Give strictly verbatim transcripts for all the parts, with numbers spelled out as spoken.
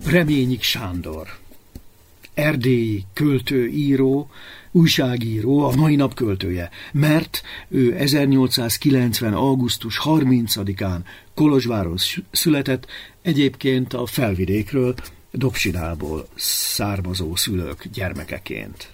Reményik Sándor, erdélyi költő, író, újságíró, a mai nap költője, mert ő ezernyolcszázkilencven. augusztus harmincadikán Kolozsváron született, egyébként a Felvidékről, Dobsidából származó szülők gyermekeként.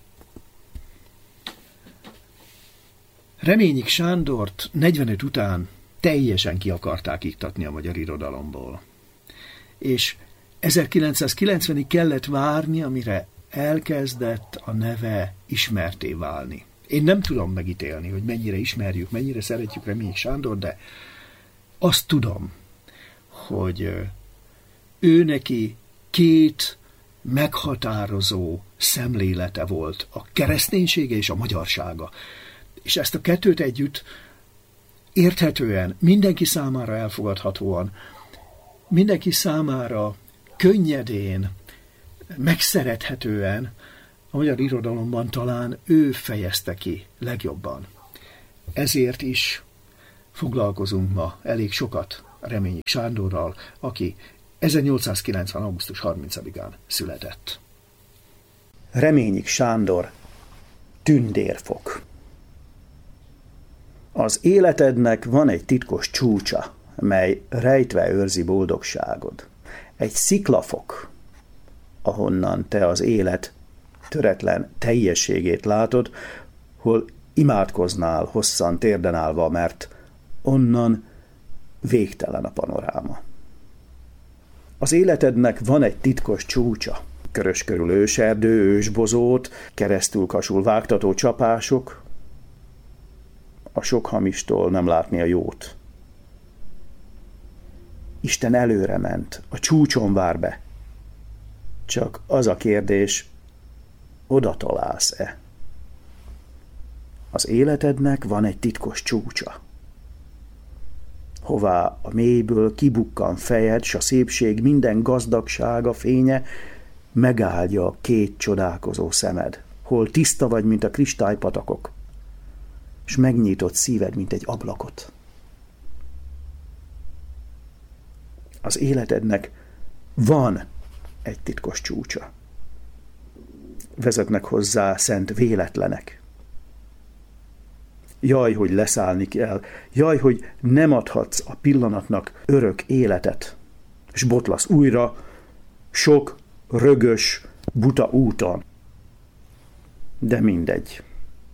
Reményik Sándort negyvenöt után teljesen ki akarták iktatni a magyar irodalomból. És ezerkilencszázkilencvenig kellett várni, amire elkezdett a neve ismertté válni. Én nem tudom megítélni, hogy mennyire ismerjük, mennyire szeretjük Reményik Sándor, de azt tudom, hogy ő neki két meghatározó szemlélete volt, a kereszténysége és a magyarsága. És ezt a kettőt együtt érthetően, mindenki számára elfogadhatóan, mindenki számára könnyedén, megszerethetően a magyar irodalomban talán ő fejezte ki legjobban. Ezért is foglalkozunk ma elég sokat Reményik Sándorral, aki ezernyolcszázkilencven. augusztus harmincadikán született. Reményik Sándor, tündérfok. Az életednek van egy titkos csúcsa, mely rejtve őrzi boldogságod. Egy sziklafok, ahonnan te az élet töretlen teljességét látod, hol imádkoznál hosszan térden állva, mert onnan végtelen a panoráma. Az életednek van egy titkos csúcsa, körös körül őserdő, ősbozót, keresztül kasul vágtató csapások, a sok hamistól nem látni a jót. Isten előre ment, a csúcson vár be. Csak az a kérdés, oda találsz-e? Az életednek van egy titkos csúcsa, hová a mélyből kibukkan fejed, s a szépség minden gazdagsága fénye megáldja két csodálkozó szemed, hol tiszta vagy, mint a kristálypatakok, s megnyitott szíved, mint egy ablakot. Az életednek van egy titkos csúcsa. Vezetnek hozzá szent véletlenek. Jaj, hogy leszállni kell, jaj, hogy nem adhatsz a pillanatnak örök életet, és botlasz újra sok rögös, buta úton. De mindegy.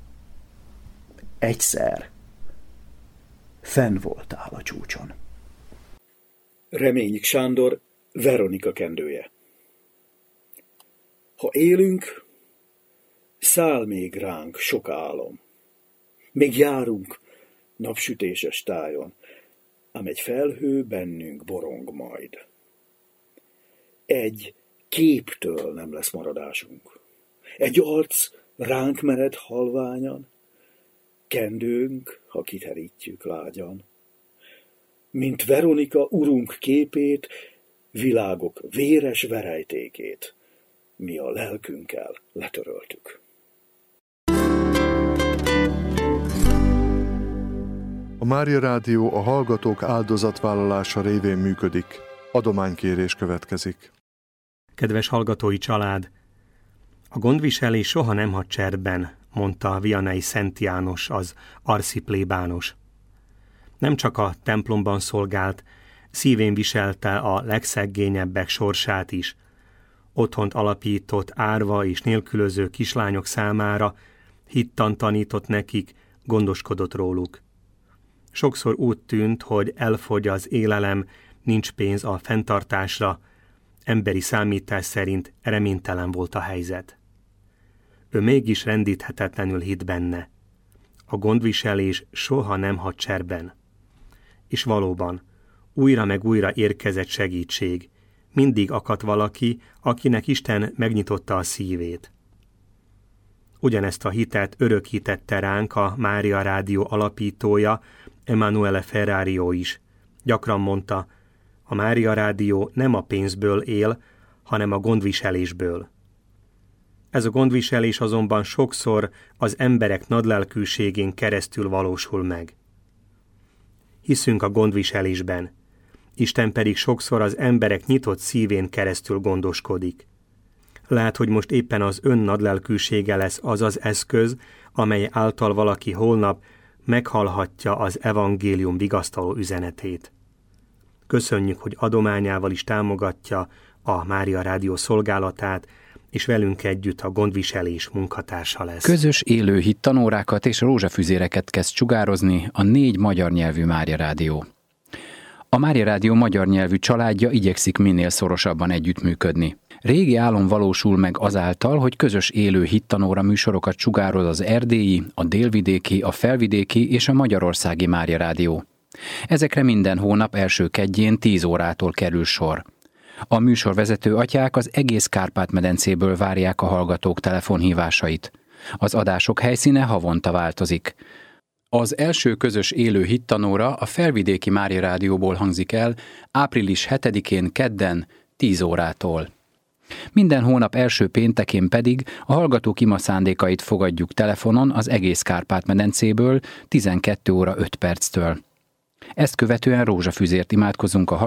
Egyszer fenn voltál a csúcson. Reményik Sándor, Veronika kendője. Ha élünk, száll még ránk sok álom. Még járunk napsütéses tájon, ám egy felhő bennünk borong majd. Egy képtől nem lesz maradásunk. Egy arc ránk mered halványan, kendőnk, ha kiterítjük lágyan. Mint Veronika urunk képét, világok véres verejtékét, mi a lelkünkkel letöröltük. A Mária Rádió a hallgatók áldozatvállalása révén működik. Adománykérés következik. Kedves hallgatói család! A gondviselés soha nem hagy cserben, mondta Vianai Szent János, az arszi plébános. Nem csak a templomban szolgált, szívén viselte a legszegényebbek sorsát is. Otthont alapított árva és nélkülöző kislányok számára, hittan tanított nekik, gondoskodott róluk. Sokszor úgy tűnt, hogy elfogy az élelem, nincs pénz a fenntartásra, emberi számítás szerint reménytelen volt a helyzet. Ő mégis rendíthetetlenül hitt benne. A gondviselés soha nem hagy cserben. És valóban, újra meg újra érkezett segítség. Mindig akadt valaki, akinek Isten megnyitotta a szívét. Ugyanezt a hitet örökítette ránk a Mária Rádió alapítója, Emanuele Ferrario is. Gyakran mondta, a Mária Rádió nem a pénzből él, hanem a gondviselésből. Ez a gondviselés azonban sokszor az emberek nagylelkűségén keresztül valósul meg. Hiszünk a gondviselésben, Isten pedig sokszor az emberek nyitott szívén keresztül gondoskodik. Lát, hogy most éppen az ön nadlelkűsége lesz az az eszköz, amely által valaki holnap meghallhatja az evangélium vigasztaló üzenetét. Köszönjük, hogy adományával is támogatja a Mária Rádió szolgálatát, és velünk együtt a gondviselés munkatársa lesz. Közös élő hittanórákat és rózsafüzéreket kezd sugározni a négy magyar nyelvű Mária Rádió. A Mária Rádió magyar nyelvű családja igyekszik minél szorosabban együttműködni. Régi álom valósul meg azáltal, hogy közös élő hittanóra műsorokat sugároz az erdélyi, a délvidéki, a felvidéki és a magyarországi Mária Rádió. Ezekre minden hónap első kedjén tíz órától kerül sor. A műsorvezető atyák az egész Kárpát-medencéből várják a hallgatók telefonhívásait. Az adások helyszíne havonta változik. Az első közös élő hittanóra a felvidéki Mária Rádióból hangzik el április hetedikén kedden tíz órától. Minden hónap első péntekén pedig a hallgatók ima szándékait fogadjuk telefonon az egész Kárpát-medencéből tizenkét óra öt perctől. Ezt követően rózsafüzért imádkozunk a